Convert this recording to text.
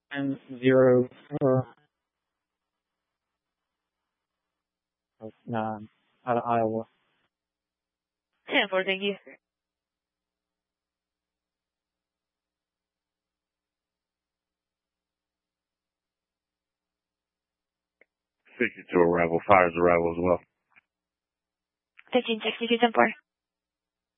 And 04. Out of Iowa. 10-4, thank you. To arrival, fires arrival as well. 1362, 10-4.